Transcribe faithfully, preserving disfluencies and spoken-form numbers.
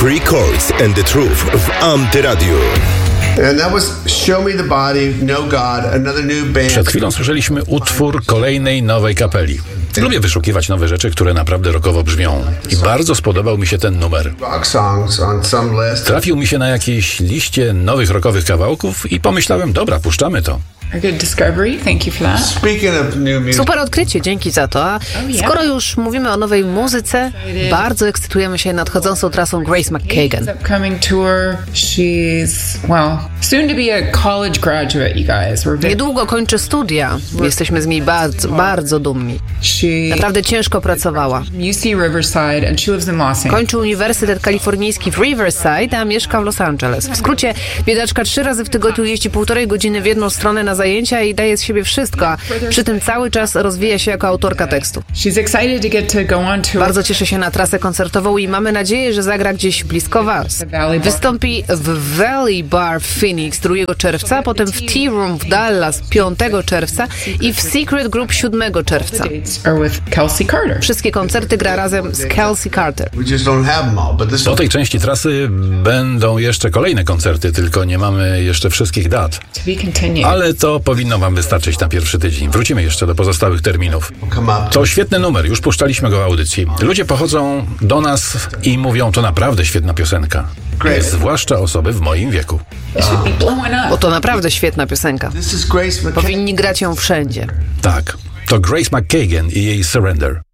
Three Chords and the Truth w Antyradiu. And that was Show Me the Body, No God, another new band. Przed chwilą słyszeliśmy utwór kolejnej nowej kapeli. Lubię wyszukiwać nowe rzeczy, które naprawdę rockowo brzmią. I bardzo spodobał mi się ten numer. Rock songs on some list. Trafił mi się na jakiejś liście nowych rockowych kawałków i pomyślałem, dobra, puszczamy to. A good discovery. Thank you for that. Speaking of new music. Super odkrycie, dzięki za to. A skoro już mówimy o nowej muzyce, bardzo ekscytujemy się nadchodzącą trasą Grace McKagan. Upcoming tour. She's, well, soon to be a college graduate, you guys. We're very... Niedługo kończy studia. Jesteśmy z niej bardzo, bardzo dumni. She Naprawdę ciężko pracowała. U C Riverside and she lives in Los Angeles. Kończy Uniwersytet Kalifornijski w Riverside, a mieszka w Los Angeles. W skrócie, biedaczka trzy razy w tygodniu jeździ półtorej godziny w jedną stronę na zajęcia i daje z siebie wszystko, a przy tym cały czas rozwija się jako autorka tekstu. She's excited to get to go on tour. Bardzo cieszy się na trasę koncertową i mamy nadzieję, że zagra gdzieś blisko was. Wystąpi w Valley Bar w Phoenix drugiego czerwca, potem w Tea Room w Dallas piątego czerwca i w Secret Group siódmego czerwca. Are with Kelsey Carter. Wszystkie koncerty gra razem z Kelsey Carter. We just don't have them all, but this Po tej części trasy będą jeszcze kolejne koncerty, tylko nie mamy jeszcze wszystkich dat. To be continued. Ale to powinno wam wystarczyć na pierwszy tydzień. Wrócimy jeszcze do pozostałych terminów. come up. To świetny numer, już puszczaliśmy go w audycji. Ludzie pochodzą do nas i mówią, to naprawdę świetna piosenka. Zwłaszcza osoby w moim wieku. It should be blowing Bo up. to naprawdę świetna piosenka. This is Grace McKagan. Powinni grać ją wszędzie. Tak, to Grace McKagan i jej Surrender.